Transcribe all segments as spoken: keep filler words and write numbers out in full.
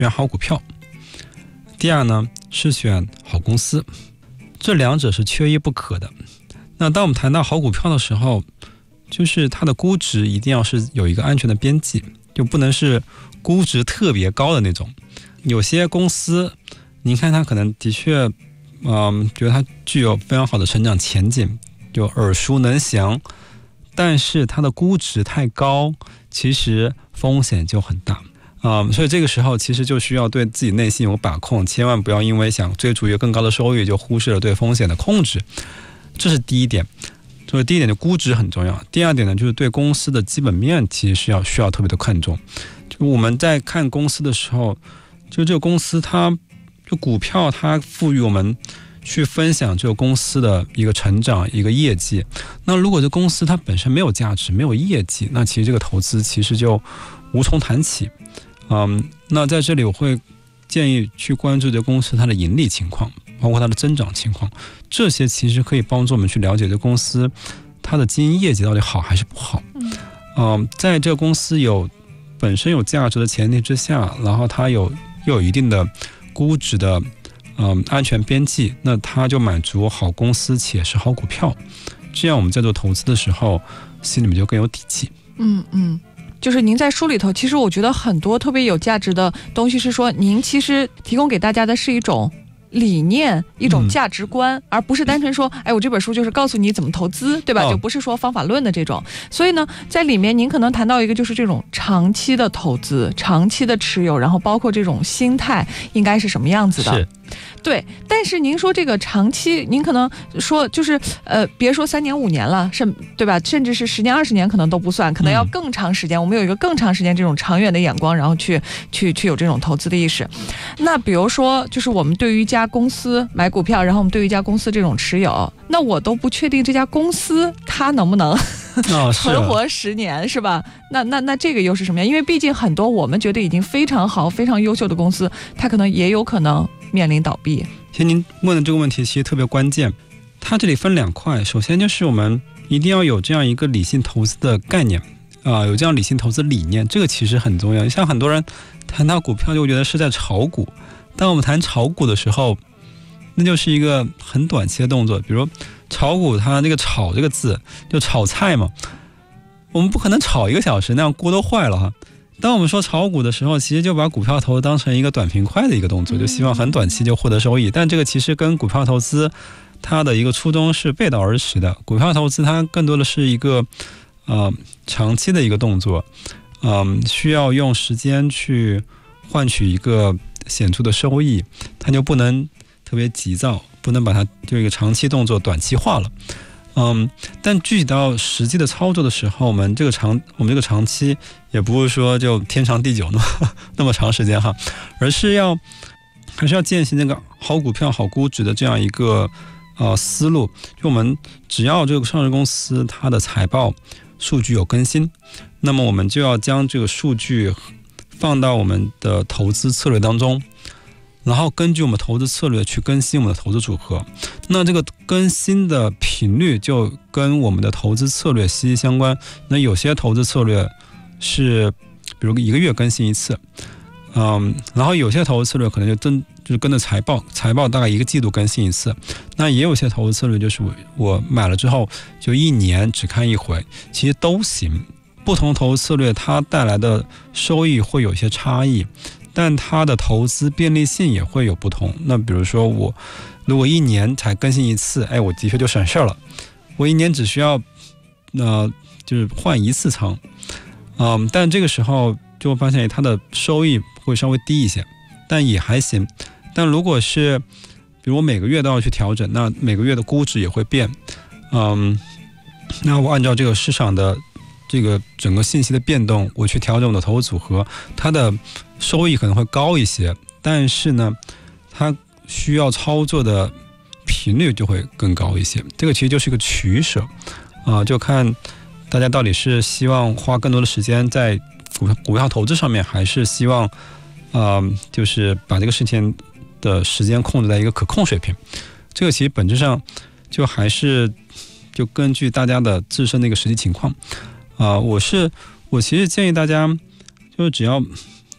选好股票，第二呢是选好公司，这两者是缺一不可的。那当我们谈到好股票的时候，就是它的估值一定要是有一个安全的边际，就不能是估值特别高的那种。有些公司您看它可能的确嗯，觉得它具有非常好的成长前景，就耳熟能详，但是它的估值太高，其实风险就很大。嗯，所以这个时候其实就需要对自己内心有把控，千万不要因为想追逐一个更高的收益就忽视了对风险的控制。这是第一点，就是第一点就估值很重要。第二点呢，就是对公司的基本面其实是要需要特别的看重。就我们在看公司的时候，就这个公司它就股票它赋予我们去分享这个公司的一个成长一个业绩。那如果这公司它本身没有价值没有业绩，那其实这个投资其实就无从谈起。嗯，那在这里我会建议去关注这公司它的盈利情况，包括它的增长情况，这些其实可以帮助我们去了解这公司它的经营业绩到底好还是不好。嗯，在这个公司有本身有价值的前提之下，然后它有又有一定的估值的嗯安全边际，那它就满足好公司且是好股票，这样我们在做投资的时候心里面就更有底气。 嗯嗯。就是您在书里头，其实我觉得很多特别有价值的东西是说，您其实提供给大家的是一种理念，一种价值观，嗯、而不是单纯说，哎，我这本书就是告诉你怎么投资，对吧？哦、就不是说方法论的这种。所以呢，在里面您可能谈到一个就是这种长期的投资、长期的持有，然后包括这种心态应该是什么样子的。 是。 对，但是您说这个长期，您可能说就是呃，别说三年五年了，甚对吧？甚至是十年二十年可能都不算，可能要更长时间。嗯、我们有一个更长时间这种长远的眼光，然后去去去有这种投资的意识。那比如说，就是我们对于一家公司买股票，然后我们对于一家公司这种持有，那我都不确定这家公司它能不能哦、 存活十年，是吧？那那那这个又是什么样？因为毕竟很多我们觉得已经非常好、非常优秀的公司，它可能也有可能面临倒闭。 其实您问的这个问题其实特别关键，它这里分两块。首先就是我们一定要有这样一个理性投资的概念啊、呃，有这样理性投资理念，这个其实很重要。像很多人谈到股票就觉得是在炒股，当我们谈炒股的时候，那就是一个很短期的动作。比如炒股，它那个炒这个字就炒菜嘛，我们不可能炒一个小时，那样锅都坏了哈。当我们说炒股的时候，其实就把股票投当成一个短平快的一个动作，就希望很短期就获得收益。但这个其实跟股票投资它的一个初衷是背道而驰的。股票投资它更多的是一个呃长期的一个动作，嗯、呃，需要用时间去换取一个显著的收益，它就不能特别急躁，不能把它就一个长期动作短期化了。嗯，但具体到实际的操作的时候，我们这个长我们这个长期也不是说就天长地久那么那么长时间哈，而是要还是要践行那个好股票好估值的这样一个呃思路。就我们只要这个上市公司它的财报数据有更新，那么我们就要将这个数据放到我们的投资策略当中，然后根据我们投资策略去更新我们的投资组合。那这个更新的频率就跟我们的投资策略息息相关。那有些投资策略是比如一个月更新一次，嗯，然后有些投资策略可能就跟就是跟着财报，财报大概一个季度更新一次。那也有些投资策略就是我我买了之后就一年只看一回，其实都行。不同投资策略它带来的收益会有些差异，但它的投资便利性也会有不同。那比如说我如果一年才更新一次，哎，我的确就省事了。我一年只需要呃就是换一次仓，嗯，但这个时候就会发现它的收益会稍微低一些，但也还行。但如果是比如我每个月都要去调整，那每个月的估值也会变，嗯，那我按照这个市场的这个整个信息的变动，我去调整我的投资组合，它的收益可能会高一些，但是呢，它需要操作的频率就会更高一些。这个其实就是一个取舍啊、呃，就看大家到底是希望花更多的时间在股股票投资上面，还是希望啊、呃，就是把这个事情的时间控制在一个可控水平。这个其实本质上就还是就根据大家的自身的一个实际情况啊、呃，我是我其实建议大家就是只要就其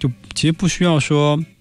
其实不需要说